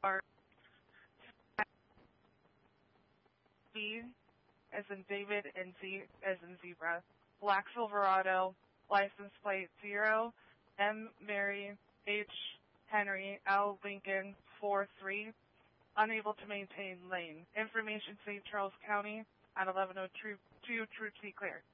R B as in David and Z as in zebra. Black Silverado, license plate 0 M Mary H Henry L Lincoln 43. Unable to maintain lane. Information St. Charles County at 1102 Truth Be Clear.